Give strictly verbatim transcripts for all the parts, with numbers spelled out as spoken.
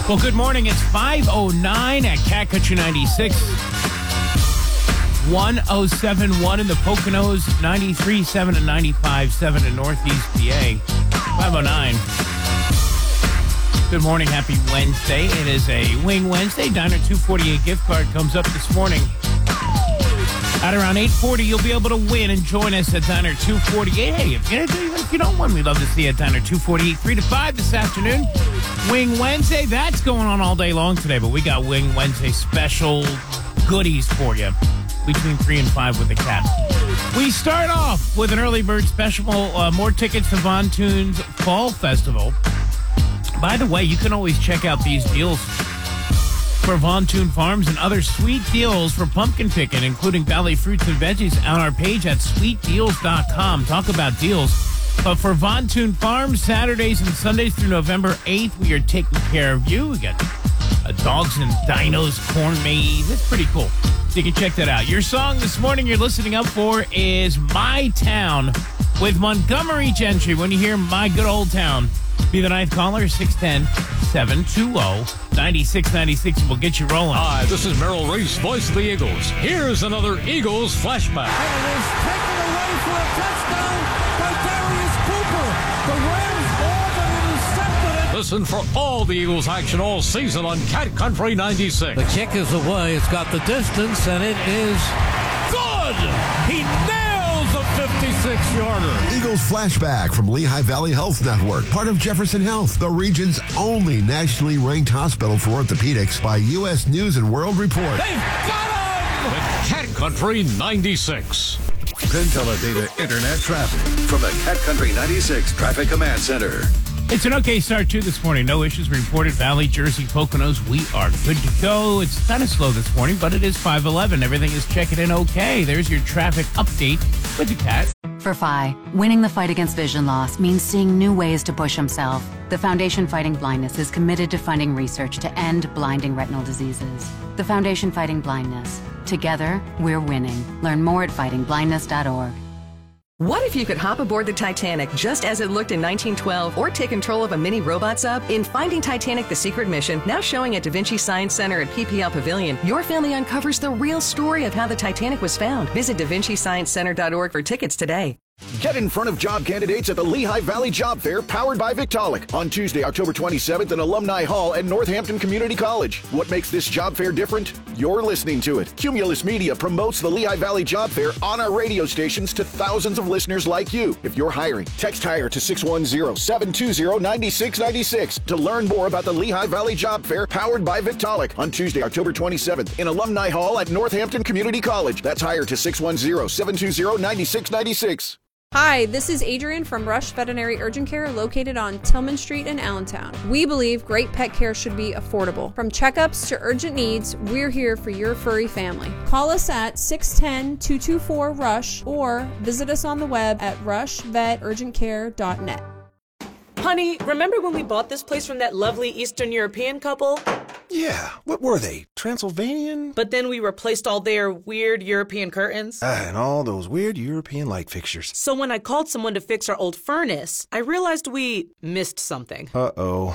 Well, good morning. It's five oh nine at Cat Country ninety-six. one oh seven point one in the Poconos, ninety-three point seven and ninety-five point seven in Northeast P A. five oh nine. Good morning. Happy Wednesday. It is a Wing Wednesday. Diner two forty-eight gift card comes up this morning. At around eight forty, you'll be able to win and join us at Diner two forty-eight. Hey, if you, even if you don't win, we'd love to see you at Diner two forty-eight, three to five this afternoon. Wing Wednesday, that's going on all day long today, but we got Wing Wednesday special goodies for you between three and five with the Cat. We start off with an early bird special, uh, more tickets to Von Tune's Fall Festival. By the way, you can always check out these deals for Von Tune Farms and other sweet deals for pumpkin picking, including Valley Fruits and Veggies, on our page at sweet deals dot com. Talk about deals. But for Von Tune Farms, Saturdays and Sundays through November eighth, we are taking care of you. We got uh, dogs and dinos, corn maze. It's pretty cool. So you can check that out. Your song this morning you're listening up for is My Town with Montgomery Gentry. When you hear My Good Old Town, be the ninth caller, six one zero, seven two zero, nine six nine six. We'll get you rolling. Hi, this is Merrill Reese, voice of the Eagles. Here's another Eagles flashback. And it is taken away for a touchdown by Darius Cooper. The Rams all but intercepted it. Listen for all the Eagles action all season on Cat Country ninety-six. The kick is away. It's got the distance, and it is good. He nails a fifty-six yarder. Eagles Flashback from Lehigh Valley Health Network, part of Jefferson Health, the region's only nationally ranked hospital for orthopedics by U S News and World Report. They've got him! The Cat Country ninety-six. PenTeleData Internet traffic from the Cat Country ninety-six Traffic Command Center. It's an okay start, too, this morning. No issues reported. Valley, Jersey, Poconos, we are good to go. It's kind of slow this morning, but it is five eleven. Everything is checking in okay. There's your traffic update with the Cat. For F I, winning the fight against vision loss means seeing new ways to push himself. The Foundation Fighting Blindness is committed to funding research to end blinding retinal diseases. The Foundation Fighting Blindness. Together, we're winning. Learn more at fighting blindness dot org. What if you could hop aboard the Titanic just as it looked in nineteen twelve, or take control of a mini robot sub? In Finding Titanic: The Secret Mission, now showing at Da Vinci Science Center at P P L Pavilion, your family uncovers the real story of how the Titanic was found. Visit da vinci science center dot org for tickets today. Get in front of job candidates at the Lehigh Valley Job Fair, powered by Victaulic, on Tuesday, October twenty-seventh in Alumni Hall at Northampton Community College. What makes this job fair different? You're listening to it. Cumulus Media promotes the Lehigh Valley Job Fair on our radio stations to thousands of listeners like you. If you're hiring, text HIRE to six one zero, seven two zero, nine six nine six to learn more about the Lehigh Valley Job Fair, powered by Victaulic, on Tuesday, October twenty-seventh in Alumni Hall at Northampton Community College. That's HIRE to six one zero, seven two zero, nine six nine six. Hi, this is Adrian from Rush Veterinary Urgent Care, located on Tillman Street in Allentown. We believe great pet care should be affordable. From checkups to urgent needs, we're here for your furry family. Call us at six one zero, two two four, RUSH or visit us on the web at rush vet urgent care dot net. Honey, remember when we bought this place from that lovely Eastern European couple? Yeah, what were they? Transylvanian? But then we replaced all their weird European curtains. Ah, and all those weird European light fixtures. So when I called someone to fix our old furnace, I realized we missed something. Uh-oh.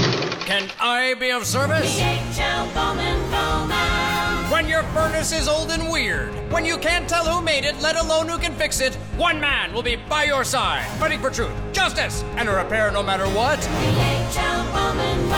Can I be of service? The H L Bowman Bowman. When your furnace is old and weird, when you can't tell who made it, let alone who can fix it, one man will be by your side, fighting for truth, justice, and a repair no matter what. The H L Bowman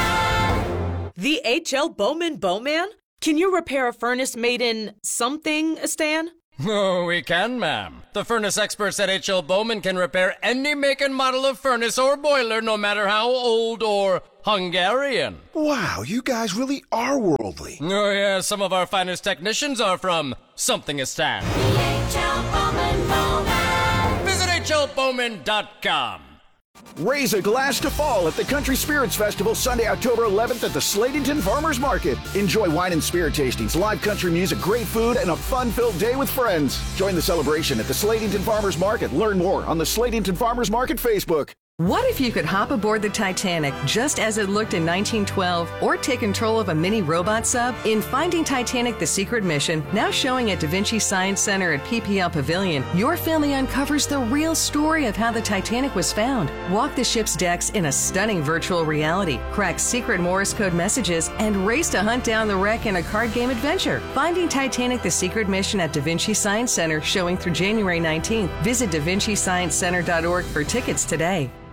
Bowman. The H L Bowman Bowman? Can you repair a furnace made in something, Stan? Oh, we can, ma'am. The furnace experts at H L Bowman can repair any make and model of furnace or boiler, no matter how old or Hungarian. Wow, you guys really are worldly. Oh, yeah, some of our finest technicians are from Something-istan. The H L Bowman Bowman. Visit H L Bowman dot com. Raise a glass to fall at the Country Spirits Festival Sunday, October eleventh at the Slatington Farmers Market. Enjoy wine and spirit tastings, live country music, great food, and a fun-filled day with friends. Join the celebration at the Slatington Farmers Market. Learn more on the Slatington Farmers Market Facebook. What if you could hop aboard the Titanic just as it looked in nineteen twelve or take control of a mini robot sub? In Finding Titanic: The Secret Mission, now showing at Da Vinci Science Center at P P L Pavilion, your family uncovers the real story of how the Titanic was found. Walk the ship's decks in a stunning virtual reality, crack secret Morse code messages, and race to hunt down the wreck in a card game adventure. Finding Titanic: The Secret Mission at Da Vinci Science Center, showing through January nineteenth. Visit da vinci science center dot org for tickets today.